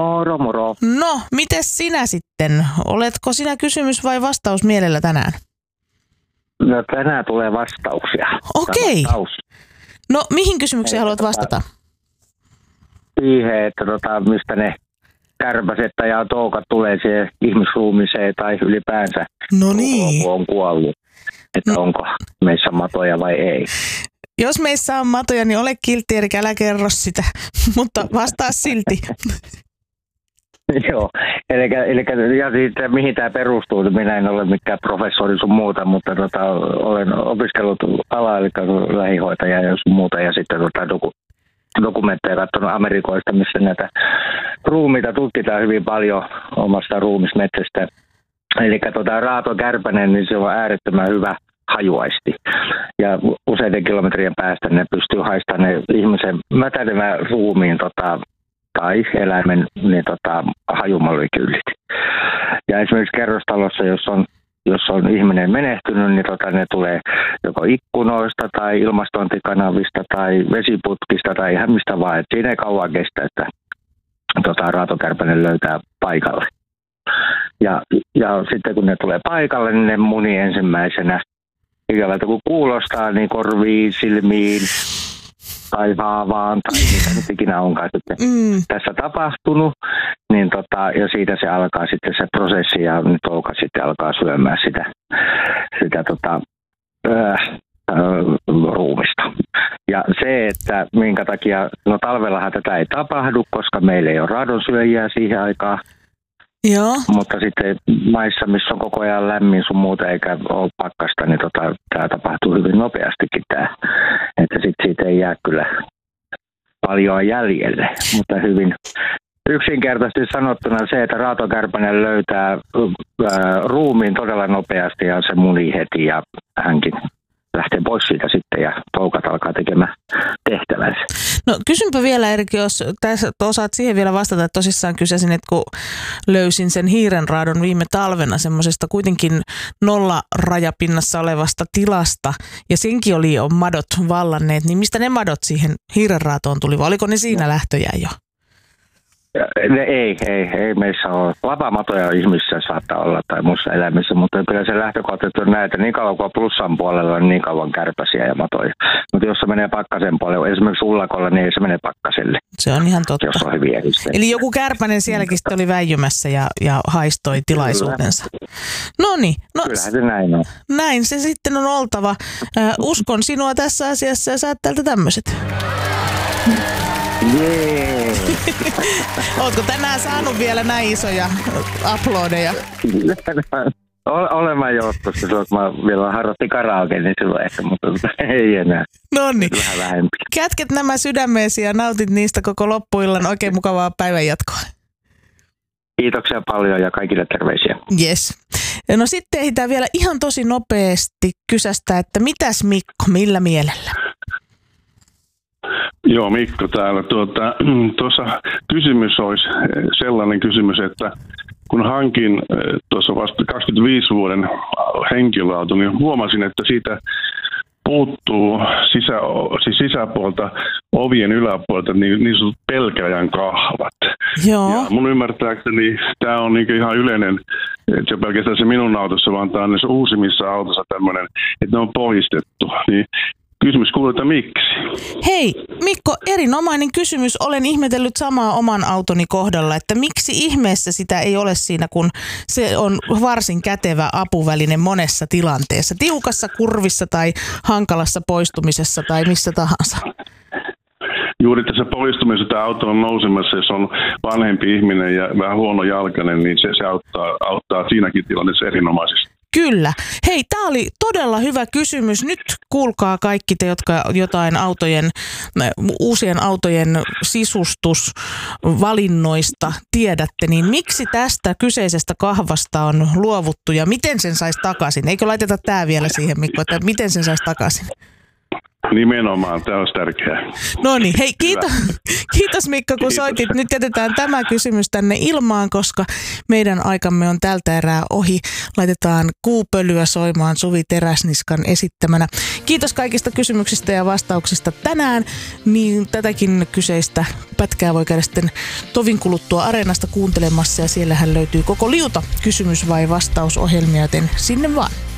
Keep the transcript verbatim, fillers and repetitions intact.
Moro, moro. No, mites sinä sitten? Oletko sinä kysymys vai vastaus mielellä tänään? No tänään tulee vastauksia. Okei. Vastaus. No, mihin kysymykseen haluat vastata? Siihen, että tota, mistä ne kärpäset ja toukat tulee siihen ihmisruumiseen tai ylipäänsä. No niin. Kun on kuollut. Että no. Onko meissä matoja vai ei. Jos meissä on matoja, niin ole kiltti, eli älä kerro sitä, mutta vastaa silti. Joo, eli, eli ja sitten mihin tämä perustuu, minä en ole mikään professori sun muuta, mutta tota, olen opiskellut alaa, eli lähihoitaja ja sun muuta, ja sitten tota, doku, dokumentteja katsonut Amerikoista, missä näitä ruumiita tutkitaan hyvin paljon omasta ruumismetsästä. Eli tota, Raato Kärpänen, niin se on äärettömän hyvä hajuaisti. Ja useiden kilometrien päästä ne pystyy haistamaan ne ihmisen mätänevän ruumiin tota, tai eläimen niin, tota, hajumolekyylit. Ja esimerkiksi kerrostalossa, jos on, jos on ihminen menehtynyt, niin tota, ne tulee joko ikkunoista tai ilmastointikanavista tai vesiputkista tai ihan mistä vaan. Et siinä ei kauan kestä, että tota, Raato Kärpänen löytää paikalle. Ja, ja sitten kun ne tulee paikalle, niin ne muni ensimmäisenä. Ikävältä kun kuulostaa, niin korviin, silmiin tai haavaan tai mitä nyt ikinä onkaan sitten mm. tässä tapahtunut. Niin tota, ja siitä se alkaa sitten se prosessi ja touka sitten alkaa syömään sitä, sitä tota, äh, äh, ruumista. Ja se, että minkä takia, no talvellahan tätä ei tapahdu, koska meillä ei ole raadonsyöjiä siihen aikaan. Joo. Mutta sitten maissa, missä on koko ajan lämmin sun muuta eikä ole pakkasta, niin tota, tämä tapahtuu hyvin nopeastikin tämä. Että sitten siitä ei jää kyllä paljon jäljelle. Mutta hyvin yksinkertaisesti sanottuna se, että Raato Kärpänen löytää ää, ruumiin todella nopeasti ja se munii heti ja hänkin lähtee pois siitä sitten ja toukat alkaa tekemään tehtävänsä. No kysynpä vielä, Erkki, jos tässä osaat siihen vielä vastata, että tosissaan kysäsin, että kun löysin sen hiirenraadon viime talvena semmoisesta kuitenkin nolla rajapinnassa olevasta tilasta ja senkin oli jo madot vallanneet, niin mistä ne madot siihen hiirenraatoon tuli, vai oliko ne siinä lähtöjä jo? Ne, ei, ei, ei meissä ole. Vapamatoja ihmisissä saattaa olla tai muissa eläimissä, mutta kyllä se lähtökohtaisesti on näitä. Niin kauan kuin plussan puolella on niin kauan kärpäsiä ja matoja. Mutta jos se menee pakkasen puolelle, esimerkiksi ullakolla, niin ei se menee pakkaselle. Se on ihan totta. Jos on hyviä edisteitä. Eli joku kärpänen sielläkin sitten oli väijymässä ja, ja haistoi tilaisuutensa. No niin. No, kyllähän se näin on. Näin se sitten on oltava. Äh, uskon sinua tässä asiassa ja saat täältä tämmöiset. Jee! Ootko tänään saanut vielä näin isoja uploadeja? Olen mä joskus, silloin kun mä vielä harrastin karaoke, niin silloin ehkä, mutta ei enää. Noniin. Vähän vähempi. Kätket nämä sydämeesi ja nautit niistä koko loppuillan. Oikein mukavaa päivänjatkoa. Kiitoksia paljon ja kaikille terveisiä. Yes. No sitten ehditään vielä ihan tosi nopeasti kysästä, että mitäs Mikko, millä mielellä? Joo, Mikko täällä. Tuota, tuossa kysymys olisi sellainen kysymys, että kun hankin tuossa vasta kaksikymmentäviisi vuoden henkilöauto, niin huomasin, että siitä puuttuu sisä, siis sisäpuolta ovien yläpuolelta niin, niin sanotut pelkäjän kahvat. Joo. Ja mun ymmärtääkseni tämä on niin ihan yleinen, että se pelkästään se minun autossa, vaan tämä on näissä uusimmissa autossa tämmöinen, että ne on poistettu. Niin kysymys kuuluu, että miksi? Hei Mikko, erinomainen kysymys. Olen ihmetellyt samaa oman autoni kohdalla, että miksi ihmeessä sitä ei ole siinä, kun se on varsin kätevä apuväline monessa tilanteessa. Tiukassa kurvissa tai hankalassa poistumisessa tai missä tahansa. Juuri tässä poistumisessa tämä auto on nousemassa, jos on vanhempi ihminen ja vähän huonojalkainen, niin se, se auttaa, auttaa siinäkin tilanteessa erinomaisesti. Kyllä. Hei, tämä oli todella hyvä kysymys. Nyt kuulkaa kaikki te, jotka jotain autojen, uusien autojen sisustusvalinnoista tiedätte, niin miksi tästä kyseisestä kahvasta on luovuttu ja miten sen saisi takaisin? Eikö laiteta tämä vielä siihen, Mikko, että miten sen saisi takaisin? Nimenomaan, tämä olisi tärkeää. No niin, hei kiitos, kiitos Mikko, kun kiitos. Soitit. Nyt jätetään tämä kysymys tänne ilmaan, koska meidän aikamme on tältä erää ohi. Laitetaan Kuupölyä soimaan Suvi Teräsniskan esittämänä. Kiitos kaikista kysymyksistä ja vastauksista tänään. Niin tätäkin kyseistä pätkää voi käydä sitten tovin kuluttua Areenasta kuuntelemassa ja siellähän löytyy koko liuta kysymys- vai vastausohjelmia, joten sinne vaan.